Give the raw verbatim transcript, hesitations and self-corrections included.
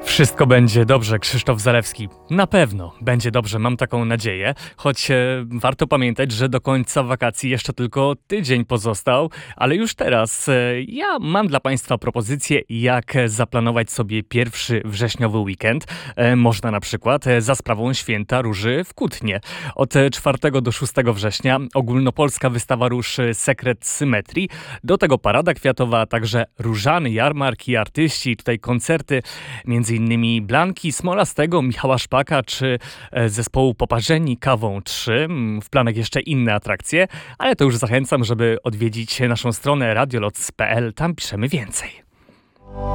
Wszystko będzie dobrze, Krzysztof Zalewski. Na pewno będzie dobrze, mam taką nadzieję. Choć e, warto pamiętać, że do końca wakacji jeszcze tylko tydzień pozostał, ale już teraz e, ja mam dla Państwa propozycję, jak zaplanować sobie pierwszy wrześniowy weekend. E, można na przykład e, za sprawą Święta Róży w Kutnie. Od czwartego do szóstego września ogólnopolska wystawa róż Sekret Symetrii. Do tego parada kwiatowa, a także różany, jarmarki, artyści, tutaj koncerty, między innymi Blanki Smolastego, Michała Szpaka czy e, zespołu Poparzeni Kawą trzy. W planach jeszcze inne atrakcje, ale to już zachęcam, żeby odwiedzić naszą stronę radioloc kropka p l. Tam piszemy więcej.